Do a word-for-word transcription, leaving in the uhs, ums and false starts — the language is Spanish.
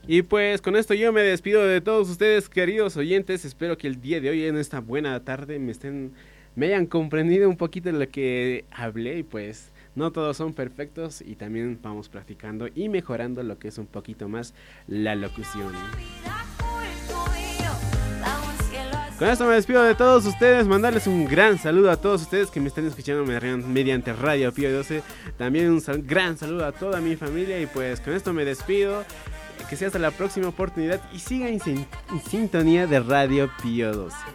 Y pues con esto yo me despido de todos ustedes, queridos oyentes. Espero que el día de hoy, en esta buena tarde, me estén, me hayan comprendido un poquito de lo que hablé. Y pues no todos son perfectos y también vamos practicando y mejorando lo que es un poquito más la locución. Con esto me despido de todos ustedes, mandarles un gran saludo a todos ustedes que me están escuchando mediante Radio Pío doce. También un sal- gran saludo a toda mi familia y pues con esto me despido. Que sea hasta la próxima oportunidad y sigan en, sin- en sintonía de Radio Pío doce.